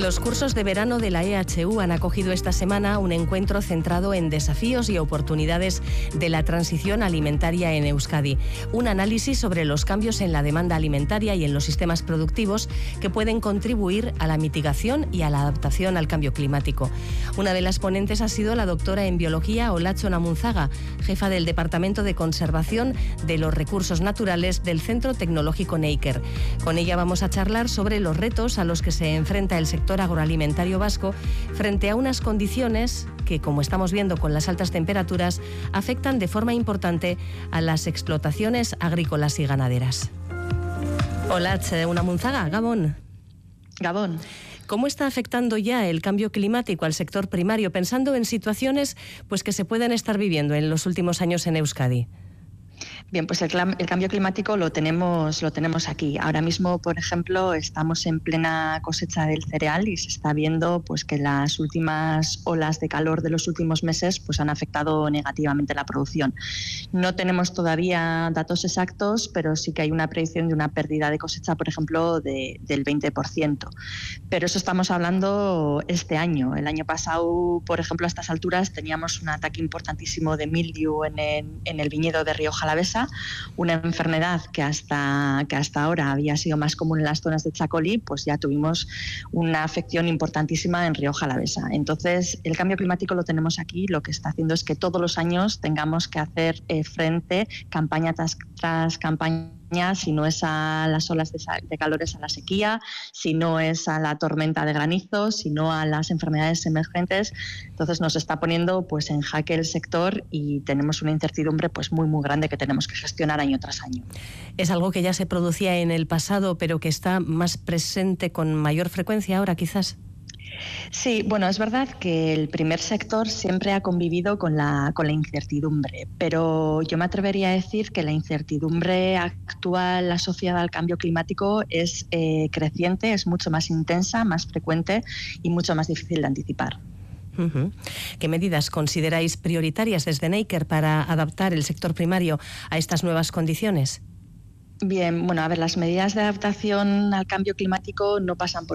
Los cursos de verano de la EHU han acogido esta semana un encuentro centrado en desafíos y oportunidades de la transición alimentaria en Euskadi. Un análisis sobre los cambios en la demanda alimentaria y en los sistemas productivos que pueden contribuir a la mitigación y a la adaptación al cambio climático. Una de las ponentes ha sido la doctora en biología Olatxo Namunzaga, jefa del Departamento de Conservación de los Recursos Naturales del Centro Tecnológico Neiker. Con ella vamos a charlar sobre los retos a los que se enfrenta el sector agroalimentario vasco frente a unas condiciones que, como estamos viendo con las altas temperaturas, afectan de forma importante a las explotaciones agrícolas y ganaderas. Olatxo Namunzaga, Gabón. Gabón. ¿Cómo está afectando ya el cambio climático al sector primario, pensando en situaciones pues, que se puedan estar viviendo en los últimos años en Euskadi? Bien, pues el cambio climático lo tenemos aquí. Ahora mismo, por ejemplo, estamos en plena cosecha del cereal y se está viendo pues, que las últimas olas de calor de los últimos meses pues, han afectado negativamente la producción. No tenemos todavía datos exactos, pero sí que hay una predicción de una pérdida de cosecha, por ejemplo, del 20%. Pero eso estamos hablando este año. El año pasado, por ejemplo, a estas alturas teníamos un ataque importantísimo de mildiu en el viñedo de Rioja Alavesa, una enfermedad que hasta ahora había sido más común en las zonas de Txakoli, pues ya tuvimos una afección importantísima en Rioja Alavesa. Entonces, el cambio climático lo tenemos aquí, lo que está haciendo es que todos los años tengamos que hacer frente, campaña tras campaña, si no es a las olas de calores, a la sequía, si no es a la tormenta de granizo, si no a las enfermedades emergentes. Entonces nos está poniendo pues en jaque el sector y tenemos una incertidumbre pues muy grande que tenemos que gestionar año tras año. Es algo que ya se producía en el pasado, pero que está más presente con mayor frecuencia ahora, quizás. Sí, bueno, es verdad que el primer sector siempre ha convivido con la incertidumbre, pero yo me atrevería a decir que la incertidumbre actual asociada al cambio climático es creciente, es mucho más intensa, más frecuente y mucho más difícil de anticipar. ¿Qué medidas consideráis prioritarias desde Neiker para adaptar el sector primario a estas nuevas condiciones? Bien, bueno, a ver, las medidas de adaptación al cambio climático no pasan por